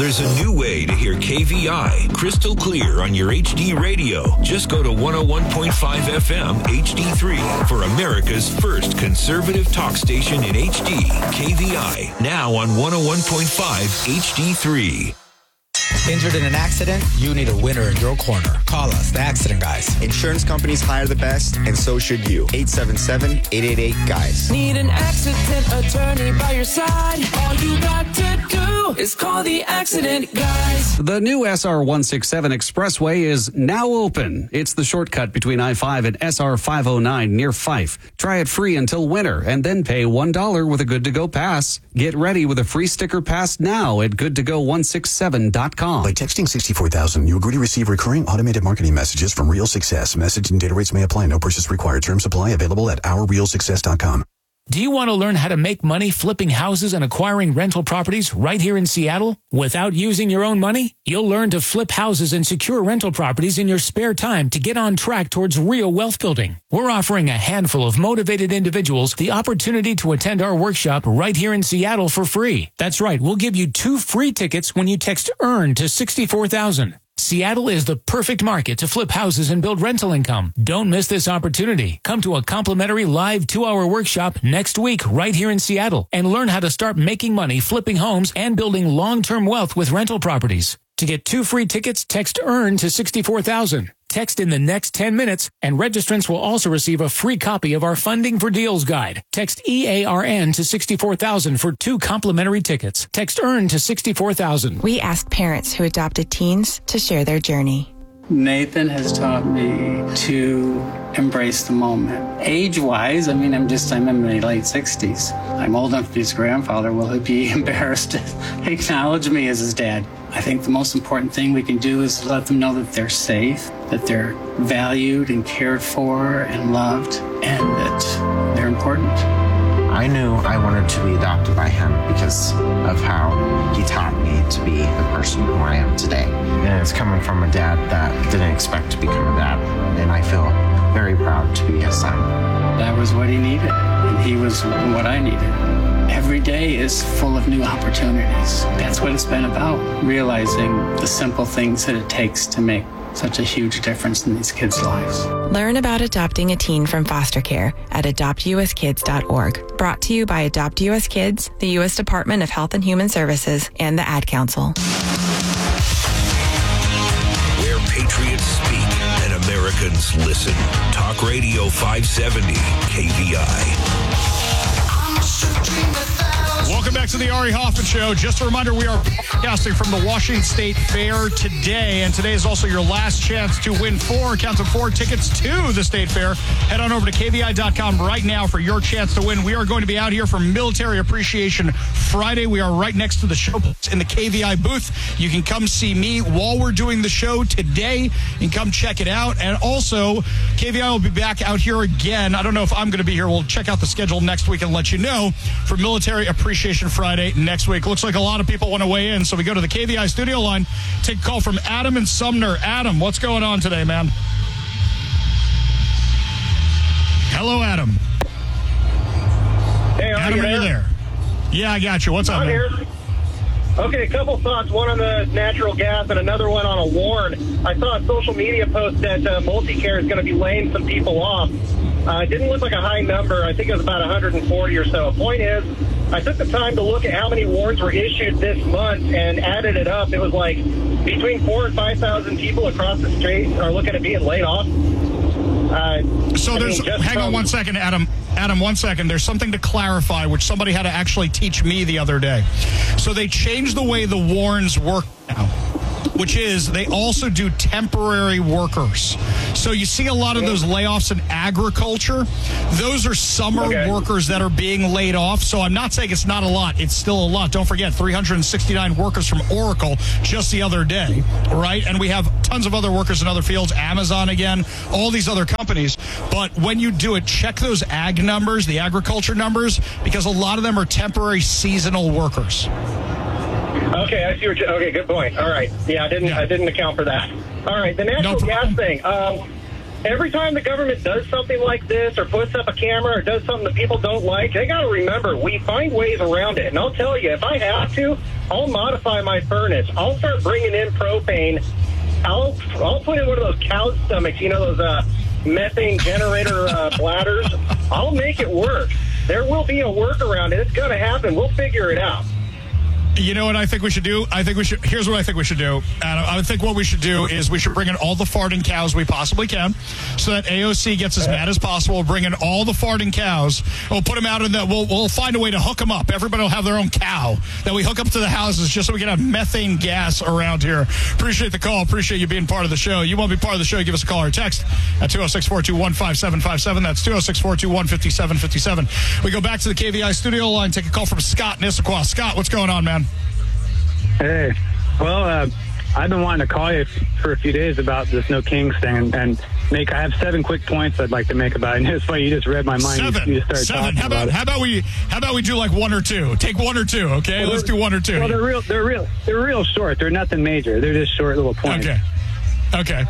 There's a new way to hear KVI crystal clear on your HD radio. Just go to 101.5 FM HD3 for America's first conservative talk station in HD. KVI, now on 101.5 HD3. Injured in an accident? You need a winner in your corner. Call us, the Accident Guys. Insurance companies hire the best, and so should you. 877-888-GUYS. Need an accident attorney by your side? All you got to do is call the Accident Guys. The new SR 167 Expressway is now open. It's the shortcut between I-5 and SR 509 near Fife. Try it free until winter and then pay $1 with a Good to Go pass. Get ready with a free sticker pass now at goodtogo167.com. By texting 64,000, you agree to receive recurring automated marketing messages from Real Success. Message and data rates may apply. No purchase required. Terms apply. Available at ourrealsuccess.com. Do you want to learn how to make money flipping houses and acquiring rental properties right here in Seattle without using your own money? You'll learn to flip houses and secure rental properties in your spare time to get on track towards real wealth building. We're offering a handful of motivated individuals the opportunity to attend our workshop right here in Seattle for free. That's right. We'll give you 2 free tickets when you text EARN to 64,000. Seattle is the perfect market to flip houses and build rental income. Don't miss this opportunity. Come to a complimentary live 2-hour workshop next week right here in Seattle and learn how to start making money flipping homes and building long-term wealth with rental properties. To get 2 free tickets, text EARN to 64,000. Text in the next 10 minutes, and registrants will also receive a free copy of our Funding for Deals guide. Text EARN to 64,000 for 2 complimentary tickets. Text EARN to 64,000. We ask parents who adopted teens to share their journey. Nathan has taught me to embrace the moment. Age-wise, I'm in my late 60s. I'm old enough to be his grandfather. Will he be embarrassed to acknowledge me as his dad? I think the most important thing we can do is let them know that they're safe, that they're valued and cared for and loved, and that they're important. I knew I wanted to be adopted by him because of how he taught me to be the person who I am today. And it's coming from a dad that didn't expect to become a dad. And I feel very proud to be his son. That was what he needed, and he was what I needed. Every day is full of new opportunities. That's what it's been about, realizing the simple things that it takes to make such a huge difference in these kids' lives. Learn about adopting a teen from foster care at adoptuskids.org. Brought to you by Adopt US Kids, the U.S. Department of Health and Human Services, and the Ad Council. Where patriots speak and Americans listen. Talk Radio 570, KVI. Welcome back to the Ari Hoffman Show. Just a reminder, we are broadcasting from the Washington State Fair today, and today is also your last chance to win 4 tickets to the State Fair. Head on over to KVI.com right now for your chance to win. We are going to be out here for Military Appreciation Friday. We are right next to the show in the KVI booth. You can come see me while we're doing the show today and come check it out. And also, KVI will be back out here again. I don't know if I'm going to be here. We'll check out the schedule next week and let you know for Military Appreciation Friday next week. Looks like a lot of people want to weigh in, so we go to the KVI studio line. Take a call from Adam in Sumner. Adam, what's going on today, man? Hello, Adam. Hey, Adam, are you there? Yeah, I got you. What's up, man? Here. Okay, a couple thoughts. One on the natural gas and another one on a warn. I saw a social media post that Multicare is going to be laying some people off. It didn't look like a high number. I think it was about 140 or so. Point is, I took the time to look at how many warrants were issued this month and added it up. It was like between 4,000 and 5,000 people across the state are looking at being laid off. Hang on one second, Adam. Adam, 1 second. There's something to clarify, which somebody had to actually teach me the other day. So they changed the way the warrants work now, which is they also do temporary workers. So you see a lot of those layoffs in agriculture. Those are summer workers that are being laid off. So I'm not saying it's not a lot. It's still a lot. Don't forget, 369 workers from Oracle just the other day, right? And we have tons of other workers in other fields, Amazon again, all these other companies. But when you do it, check those ag numbers, the agriculture numbers, because a lot of them are temporary seasonal workers. Okay, I see what okay, good point. All right. Yeah, I didn't account for that. All right, the natural gas thing. every time the government does something like this or puts up a camera or does something that people don't like, they got to remember, we find ways around it. And I'll tell you, if I have to, I'll modify my furnace. I'll start bringing in propane. I'll put in one of those cow stomachs, those methane generator bladders. I'll make it work. There will be a workaround, and it's going to happen. We'll figure it out. You know what I think we should do? Here's what I think we should do. And I think what we should do is we should bring in all the farting cows we possibly can so that AOC gets as mad as possible. We'll bring in all the farting cows. We'll put them out in we'll find a way to hook them up. Everybody will have their own cow that we hook up to the houses just so we can have methane gas around here. Appreciate the call. Appreciate you being part of the show. You want to be part of the show, give us a call or text at 206-421-5757. That's 206-421-5757. We go back to the KVI studio line, take a call from Scott in Issaquah. Scott, what's going on, man? Hey, well, I've been wanting to call you for a few days about this No Kings thing, and I have 7 quick points I'd like to make about it. And it's funny, you just read my mind. 7. You just started talking about it. How about we do like 1 or 2? Take 1 or 2, okay? Let's do 1 or 2. Well, they're real short. They're nothing major. They're just short little points. Okay.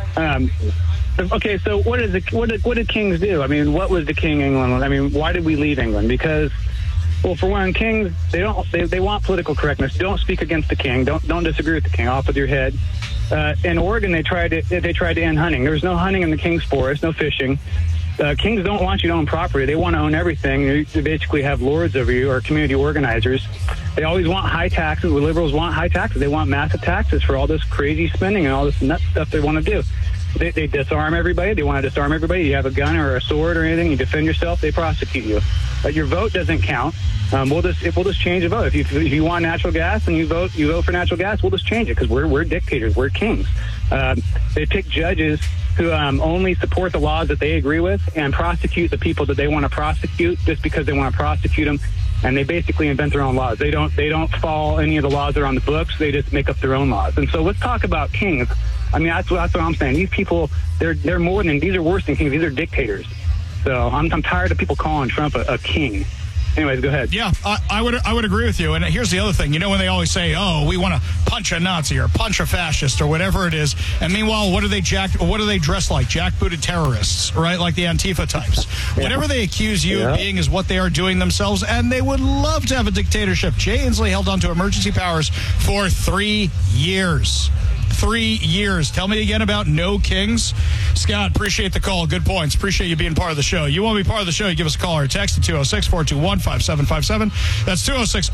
Okay, so what did Kings do? I mean, what was the King England? I mean, why did we leave England? Because, well, for one, Kings, they want political correctness. Don't speak against the King. Don't disagree with the King. Off with your head. In Oregon, they tried to end hunting. There was no hunting in the King's forest, no fishing. Kings don't want you to own property. They want to own everything. They basically have lords over you or community organizers. They always want high taxes. Liberals want high taxes. They want massive taxes for all this crazy spending and all this nut stuff they want to do. They disarm everybody. They want to disarm everybody. You have a gun or a sword or anything, you defend yourself, they prosecute you. Your vote doesn't count. We'll just change the vote. If you want natural gas and you vote for natural gas, we'll just change it because we're dictators. We're kings. They pick judges who only support the laws that they agree with and prosecute the people that they want to prosecute just because they want to prosecute them. And they basically invent their own laws. They don't follow any of the laws that are on the books. They just make up their own laws. And so let's talk about kings. I mean, that's what I'm saying. These people, they're more than, these are worse than kings. These are dictators. So I'm tired of people calling Trump a king. Anyways, go ahead. Yeah, I would agree with you. And here's the other thing. You know, when they always say, "Oh, we want to punch a Nazi or punch a fascist or whatever it is," and meanwhile, what do they dress like? Jackbooted terrorists, right? Like the Antifa types. Yeah. Whatever they accuse you of being is what they are doing themselves, and they would love to have a dictatorship. Jay Inslee held on to emergency powers for 3 years. 3 years. Tell me again about No Kings. Scott, appreciate the call. Good points. Appreciate you being part of the show. You want to be part of the show, you give us a call or a text at 206-421-5757. That's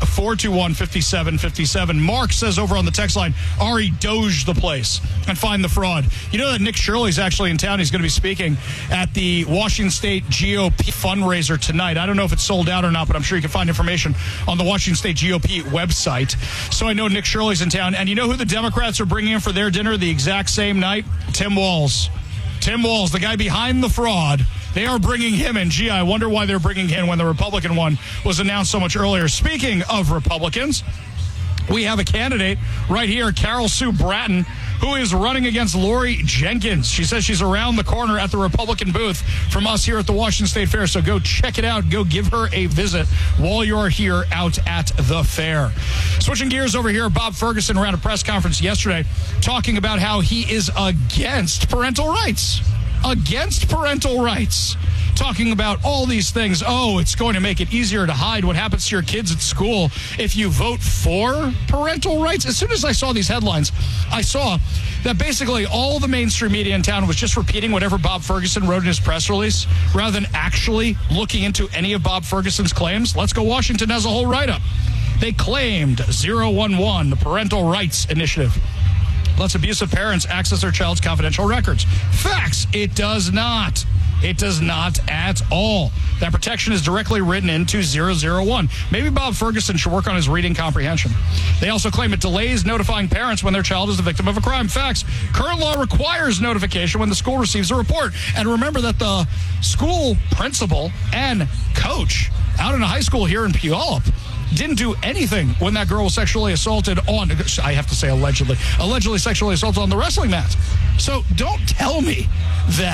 206-421-5757. Mark says over on the text line, Ari, doge the place and find the fraud. You know that Nick Shirley's actually in town. He's going to be speaking at the Washington State GOP fundraiser tonight. I don't know if it's sold out or not, but I'm sure you can find information on the Washington State GOP website. So I know Nick Shirley's in town. And you know who the Democrats are bringing in for their dinner the exact same night? Tim Walz. Tim Walz, the guy behind the fraud. They are bringing him in. Gee, I wonder why they're bringing him when the Republican one was announced so much earlier. Speaking of Republicans, we have a candidate right here, Carol Sue Bratton, who is running against Lori Jenkins. She says she's around the corner at the Republican booth from us here at the Washington State Fair. So go check it out. Go give her a visit while you're here out at the fair. Switching gears over here, Bob Ferguson ran a press conference yesterday talking about how he is against parental rights. Against parental rights. Talking about all these things. Oh, it's going to make it easier to hide what happens to your kids at school if you vote for parental rights. As soon as I saw these headlines, I saw that basically all the mainstream media in town was just repeating whatever Bob Ferguson wrote in his press release rather than actually looking into any of Bob Ferguson's claims. Let's Go Washington has a whole write-up. They claimed 011, the Parental Rights Initiative, lets abusive parents access their child's confidential records. Facts, it does not. It does not at all. That protection is directly written into 001. Maybe Bob Ferguson should work on his reading comprehension. They also claim it delays notifying parents when their child is the victim of a crime. Facts. Current law requires notification when the school receives a report. And remember that the school principal and coach out in a high school here in Puyallup didn't do anything when that girl was sexually assaulted on, I have to say allegedly sexually assaulted on the wrestling mat. So don't tell me that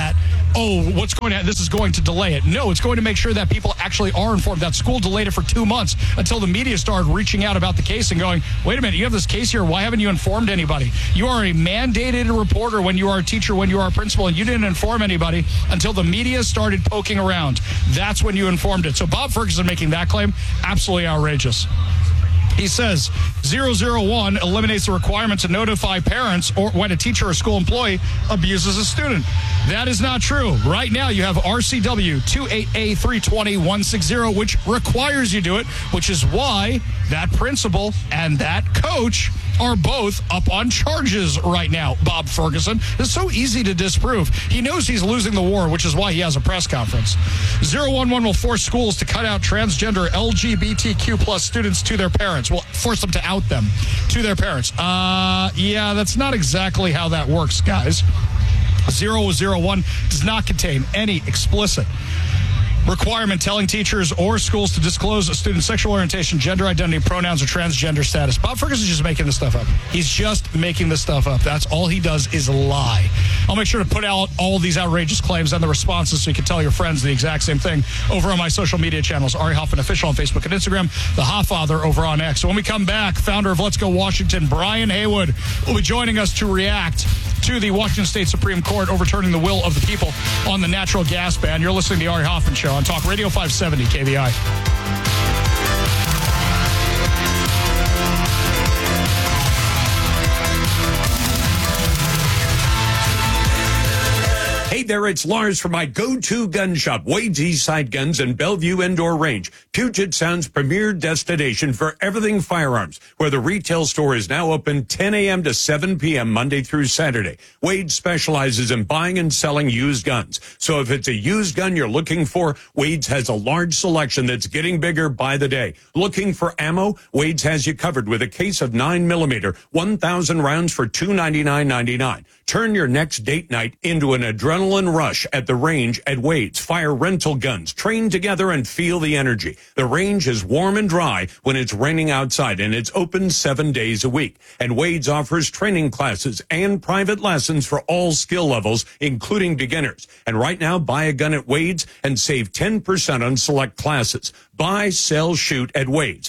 this is going to delay it. No, it's going to make sure that people actually are informed. That school delayed it for 2 months until the media started reaching out about the case and going, wait a minute, you have this case here. Why haven't you informed anybody? You are a mandated reporter when you are a teacher, when you are a principal, and you didn't inform anybody until the media started poking around. That's when you informed it. So Bob Ferguson making that claim, absolutely outrageous. He says 001 eliminates the requirement to notify parents or when a teacher or school employee abuses a student. That is not true. Right now, you have RCW 28A320-160, which requires you do it, which is why that principal and that coach are both up on charges right now, Bob Ferguson. It's so easy to disprove. He knows he's losing the war, which is why he has a press conference. 011 will force schools to cut out transgender LGBTQ plus students to their parents. Will force them to out them to their parents. Yeah, that's not exactly how that works, guys. 001 does not contain any explicit requirement telling teachers or schools to disclose a student's sexual orientation, gender identity, pronouns, or transgender status. Bob Ferguson is just making this stuff up. He's just making this stuff up. That's all he does is lie. I'll make sure to put out all these outrageous claims and the responses so you can tell your friends the exact same thing over on my social media channels, Ari Hoffman Official on Facebook and Instagram, The Hofffather over on X. So when we come back, founder of Let's Go Washington, Brian Haywood, will be joining us to react to the Washington State Supreme Court overturning the will of the people on the natural gas ban. You're listening to the Ari Hoffman Show on Talk Radio 570 KVI. Hey there, it's Lars from my go-to gun shop, Wade's Eastside Guns in Bellevue Indoor Range, Puget Sound's premier destination for everything firearms, where the retail store is now open 10 a.m. to 7 p.m. Monday through Saturday. Wade specializes in buying and selling used guns. So if it's a used gun you're looking for, Wade's has a large selection that's getting bigger by the day. Looking for ammo? Wade's has you covered with a case of 9mm, 1,000 rounds for $299.99. Turn your next date night into an adrenaline rush at the range at Wade's. Fire rental guns, train together and feel the energy. The range is warm and dry when it's raining outside, and it's open 7 days a week. And Wade's offers training classes and private lessons for all skill levels, including beginners. And right now, buy a gun at Wade's and save 10% on select classes. Buy, sell, shoot at Wade's,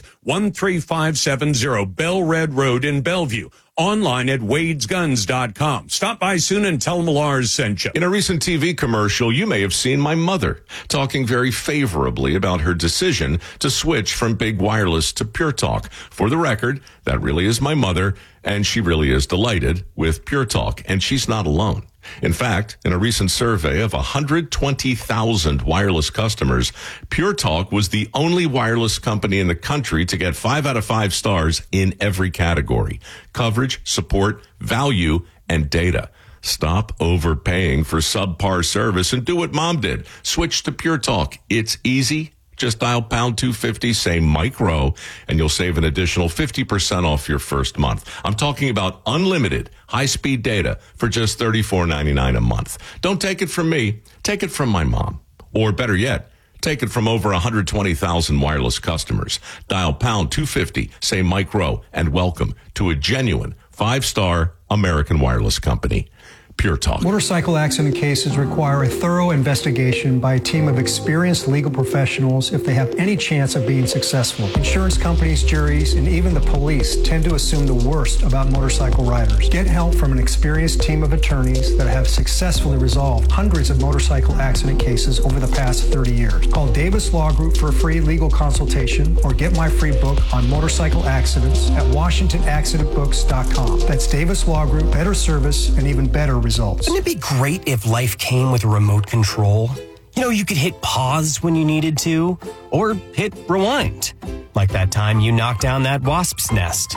13570 Bell Red Road in Bellevue. Online at wadesguns.com. Stop by soon and tell them Lars sent you. In a recent TV commercial, you may have seen my mother talking very favorably about her decision to switch from Big Wireless to Pure Talk. For the record, that really is my mother, and she really is delighted with Pure Talk, and she's not alone. In fact, in a recent survey of 120,000 wireless customers, Pure Talk was the only wireless company in the country to get 5 out of 5 stars in every category: coverage, support, value, and data. Stop overpaying for subpar service and do what Mom did. Switch to Pure Talk. It's easy. Just dial pound 250, say Mike Rowe, and you'll save an additional 50% off your first month. I'm talking about unlimited high-speed data for just $34.99 a month. Don't take it from me. Take it from my mom. Or better yet, take it from over 120,000 wireless customers. Dial pound 250, say Mike Rowe, and welcome to a genuine 5-star American wireless company. Pure Talk. Motorcycle accident cases require a thorough investigation by a team of experienced legal professionals if they have any chance of being successful. Insurance companies, juries, and even the police tend to assume the worst about motorcycle riders. Get help from an experienced team of attorneys that have successfully resolved hundreds of motorcycle accident cases over the past 30 years. Call Davis Law Group for a free legal consultation or get my free book on motorcycle accidents at WashingtonAccidentBooks.com. That's Davis Law Group, better service and even better results. Wouldn't it be great if life came with a remote control? You know, you could hit pause when you needed to, or hit rewind. Like that time you knocked down that wasp's nest.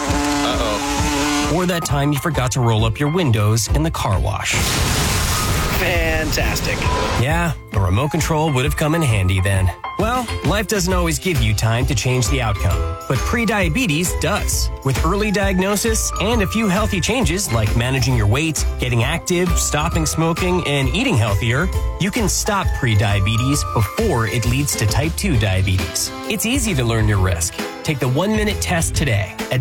Uh-oh. Or that time you forgot to roll up your windows in the car wash. Fantastic. Yeah, a remote control would have come in handy then. Well, life doesn't always give you time to change the outcome, but prediabetes does. With early diagnosis and a few healthy changes like managing your weight, getting active, stopping smoking, and eating healthier, you can stop prediabetes before it leads to type 2 diabetes. It's easy to learn your risk. Take the 1-minute test today at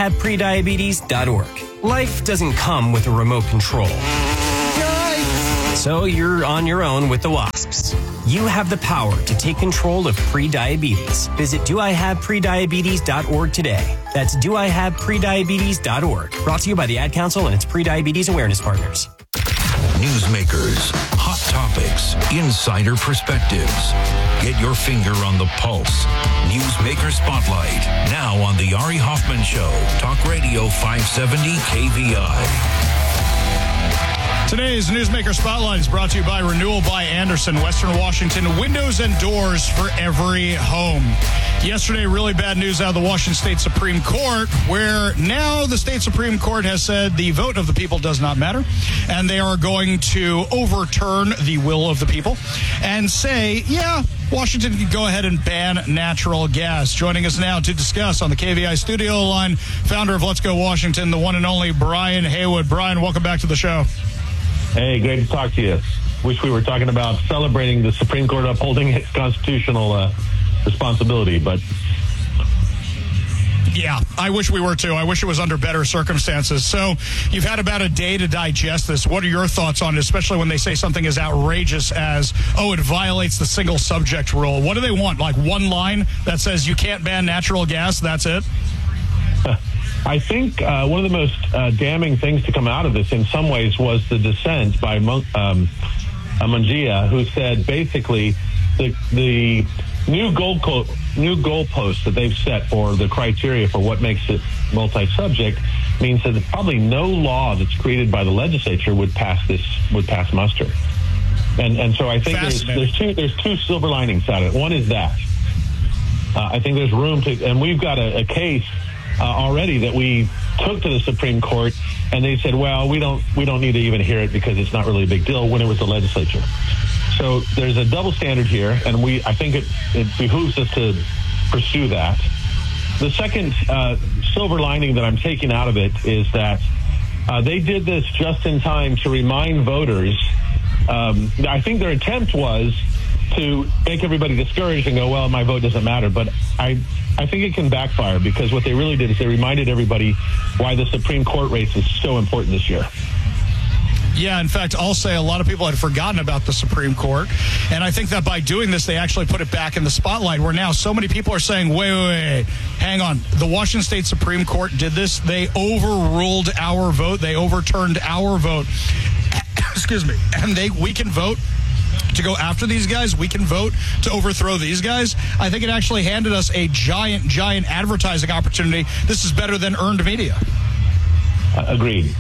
doihaveprediabetes.org. Life doesn't come with a remote control. So you're on your own with the wasps. You have the power to take control of prediabetes. Visit doihaveprediabetes.org today. That's doihaveprediabetes.org. Brought to you by the Ad Council and its Prediabetes Awareness Partners. Newsmakers, hot topics, insider perspectives. Get your finger on the pulse. Newsmaker Spotlight, now on The Ari Hoffman Show. Talk Radio 570 KVI. Today's Newsmaker Spotlight is brought to you by Renewal by Andersen, Western Washington. Windows and doors for every home. Yesterday, really bad news out of the Washington State Supreme Court, where now the State Supreme Court has said the vote of the people does not matter, and they are going to overturn the will of the people and say, yeah, Washington can go ahead and ban natural gas. Joining us now to discuss on the KVI studio line, founder of Let's Go Washington, the one and only Brian Haywood. Brian, welcome back to the show. Hey, great to talk to you. Wish we were talking about celebrating the Supreme Court upholding its constitutional responsibility, but... Yeah, I wish we were too. I wish it was under better circumstances. So you've had about a day to digest this. What are your thoughts on it, especially when they say something as outrageous as, oh, it violates the single subject rule? What do they want? Like one line that says you can't ban natural gas? That's it? I think one of the most damning things to come out of this in some ways was the dissent by Munguia, who said basically the new goalposts that they've set for the criteria for what makes it multi-subject means that probably no law that's created by the legislature would pass muster. And so I think there's two silver linings out of it. One is that I think there's room to, and we've got a case already that we took to the Supreme Court, and they said, well, we don't need to even hear it because it's not really a big deal, when it was the legislature. So there's a double standard here, and I think it behooves us to pursue that. The second silver lining that I'm taking out of it is that they did this just in time to remind voters. I think their attempt was to make everybody discouraged and go, well, my vote doesn't matter. But I think it can backfire, because what they really did is they reminded everybody why the Supreme Court race is so important this year. Yeah, in fact, I'll say a lot of people had forgotten about the Supreme Court. And I think that by doing this, they actually put it back in the spotlight, where now so many people are saying, wait, hang on. The Washington State Supreme Court did this. They overruled our vote. They overturned our vote. Excuse me. And we can vote to go after these guys. We can vote to overthrow these guys. I think it actually handed us a giant advertising opportunity. This is better than earned media. Agreed.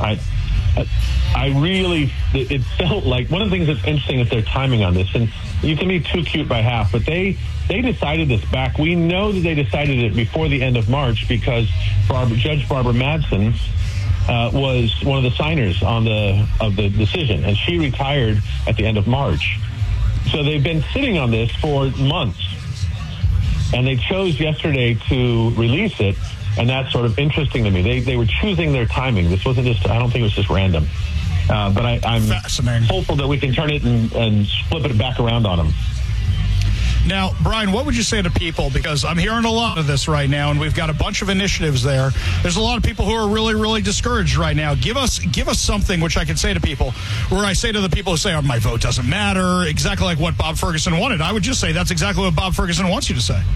It felt like one of the things that's interesting is their timing on this, and you can be too cute by half, but they decided this back. We know that they decided it before the end of March because Judge Barbara Madsen was one of the signers of the decision, and she retired at the end of March. So they've been sitting on this for months, and they chose yesterday to release it, and that's sort of interesting to me. They were choosing their timing. This wasn't just, I don't think it was just random. But I'm hopeful that we can turn it and flip it back around on them. Now, Brian, what would you say to people? Because I'm hearing a lot of this right now, and we've got a bunch of initiatives there. There's a lot of people who are really, really discouraged right now. Give us something which I can say to people, where I say to the people who say, oh, my vote doesn't matter, exactly like what Bob Ferguson wanted. I would just say that's exactly what Bob Ferguson wants you to say.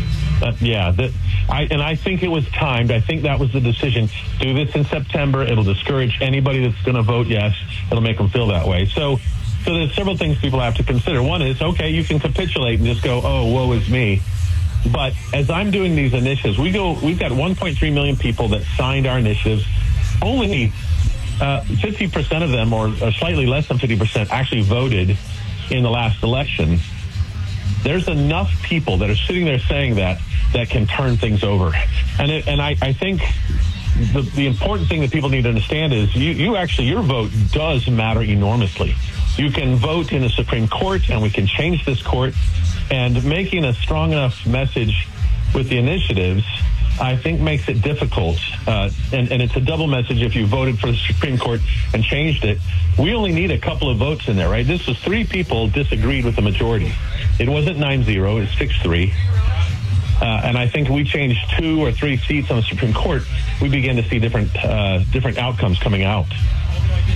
I think it was timed. I think that was the decision. Do this in September. It'll discourage anybody that's going to vote yes. It'll make them feel that way. So there's several things people have to consider. One is, okay, you can capitulate and just go, oh, woe is me. But as I'm doing these initiatives, we've got 1.3 million people that signed our initiatives. Only 50% of them, or slightly less than 50%, actually voted in the last election. There's enough people that are sitting there saying that can turn things over. And I think the important thing that people need to understand is your vote does matter enormously. You can vote in the Supreme Court, and we can change this court. And making a strong enough message with the initiatives, I think, makes it difficult. And it's a double message if you voted for the Supreme Court and changed it. We only need a couple of votes in there, right? This was 3 people disagreed with the majority. It wasn't 9-0, it's 6-3. And I think we changed 2 or 3 seats on the Supreme Court, we begin to see different outcomes coming out.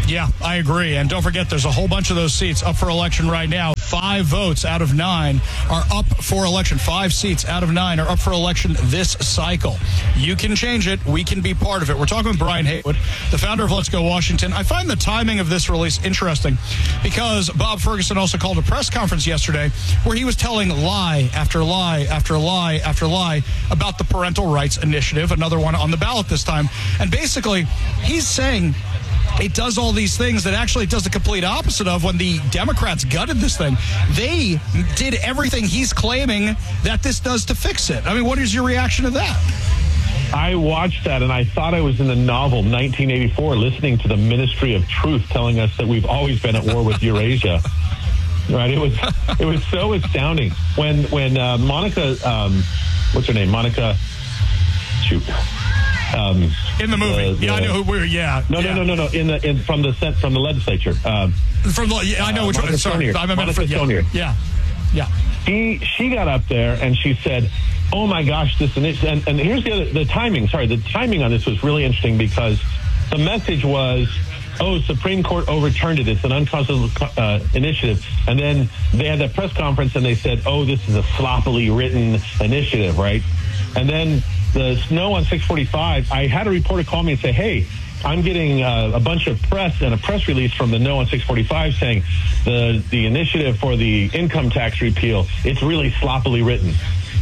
Yeah, I agree. And don't forget, there's a whole bunch of those seats up for election right now. 5 votes out of 9 are up for election. 5 seats out of 9 are up for election this cycle. You can change it. We can be part of it. We're talking with Brian Haywood, the founder of Let's Go Washington. I find the timing of this release interesting because Bob Ferguson also called a press conference yesterday where he was telling lie after lie after lie after lie about the Parental Rights Initiative, another one on the ballot this time. And basically, he's saying it does all these things that actually it does the complete opposite of when the Democrats gutted this thing. They did everything he's claiming that this does to fix it. I mean, what is your reaction to that? I watched that, and I thought I was in the novel 1984, listening to the Ministry of Truth telling us that we've always been at war with Eurasia. Right? It was so astounding when Monica, what's her name? Monica, shoot. In the movie, I know who we're. Yeah, no. From the legislature. I know which one. Sorry, I remember. Yeah. She got up there and she said, "Oh my gosh, this initiative." And here's the timing. Sorry, the timing on this was really interesting because the message was, "Oh, Supreme Court overturned it. It's an unconstitutional initiative." And then they had that press conference and they said, "Oh, this is a sloppily written initiative," right? And then the No on 645, I had a reporter call me and say, "Hey, I'm getting a bunch of press and a press release from the No on 645 saying the initiative for the income tax repeal, it's really sloppily written."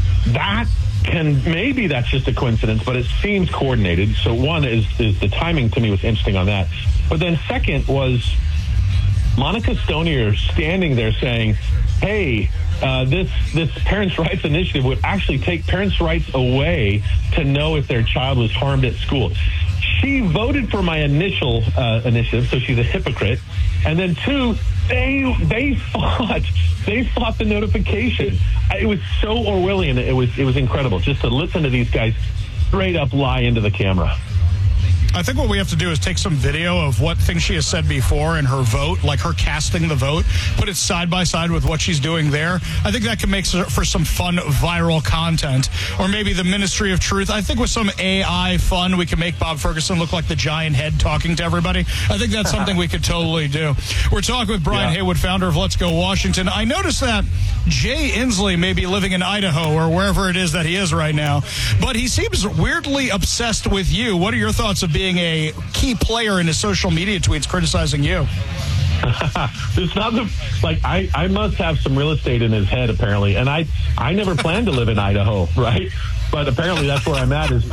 Maybe that's just a coincidence, but it seems coordinated. So one is the timing to me was interesting on that. But then second was Monica Stonier standing there saying, "Hey, this Parents' Rights Initiative would actually take parents' rights away to know if their child was harmed at school." She voted for my initial initiative, so she's a hypocrite. And then 2, they fought the notification. It was so Orwellian. It was incredible just to listen to these guys straight up lie into the camera. I think what we have to do is take some video of what things she has said before in her vote, like her casting the vote, put it side by side with what she's doing there. I think that can make for some fun viral content. Or maybe the Ministry of Truth. I think with some AI fun, we can make Bob Ferguson look like the giant head talking to everybody. I think that's something we could totally do. We're talking with Brian Haywood, founder of Let's Go Washington. I noticed that Jay Inslee may be living in Idaho or wherever it is that he is right now, but he seems weirdly obsessed with you. What are your thoughts of being a key player in his social media tweets criticizing you? It's not I must have some real estate in his head apparently, and I never planned to live in Idaho, right? But apparently that's where I'm at.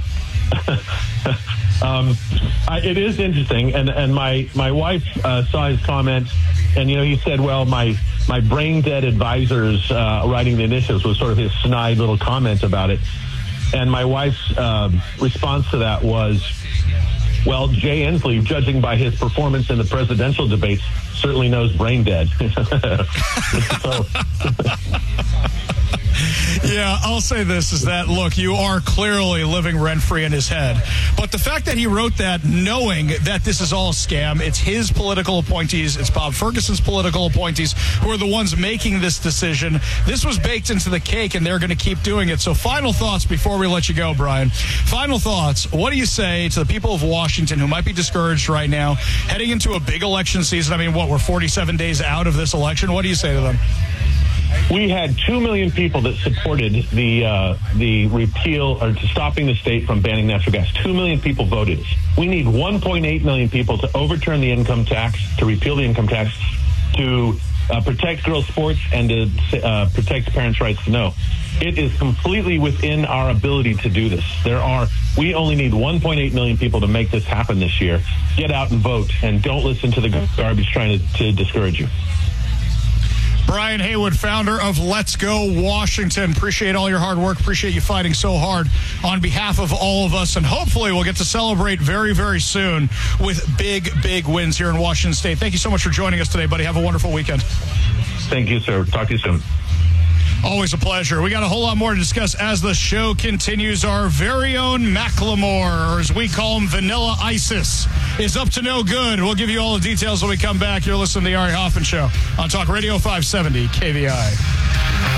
It is interesting, and my wife saw his comment, and he said, "Well, my brain dead advisors writing the initiatives," was sort of his snide little comment about it. And my wife's response to that was, "Well, Jay Inslee, judging by his performance in the presidential debates, certainly knows brain dead." Yeah, I'll say this is that, look, you are clearly living rent-free in his head. But the fact that he wrote that knowing that this is all a scam, it's his political appointees, it's Bob Ferguson's political appointees who are the ones making this decision. This was baked into the cake, and they're going to keep doing it. So final thoughts before we let you go, Brian. Final thoughts. What do you say to the people of Washington who might be discouraged right now, heading into a big election season? I mean, we're 47 days out of this election. What do you say to them? We had 2 million people that supported the repeal or to stopping the state from banning natural gas. 2 million people voted. We need 1.8 million people to overturn the income tax, to repeal the income tax, to protect girls' sports, and to protect parents' rights to know. It is completely within our ability to do this. We only need 1.8 million people to make this happen this year. Get out and vote, and don't listen to the garbage trying to discourage you. Brian Haywood, founder of Let's Go Washington. Appreciate all your hard work. Appreciate you fighting so hard on behalf of all of us. And hopefully we'll get to celebrate very, very soon with big, big wins here in Washington State. Thank you so much for joining us today, buddy. Have a wonderful weekend. Thank you, sir. Talk to you soon. Always a pleasure. We got a whole lot more to discuss as the show continues. Our very own Macklemore, or as we call him, Vanilla Isis, is up to no good. We'll give you all the details when we come back. You're listening to the Ari Hoffman Show on Talk Radio 570 KVI.